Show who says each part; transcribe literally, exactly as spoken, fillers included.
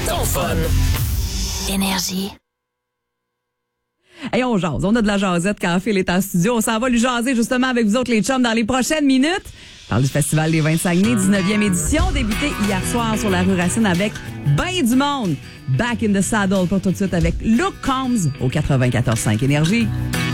Speaker 1: ton fun.
Speaker 2: Énergie.
Speaker 3: Hey, on jase. On a de la jasette quand Phil est en studio. On s'en va lui jaser justement avec vous autres les chums dans les prochaines minutes. On parle du Festival des vingt-cinq mai, dix-neuvième édition, débuté hier soir sur la rue Racine avec ben du monde. Back in the saddle pour tout de suite avec Luke Combs au quatre-vingt-quatorze cinq Énergie.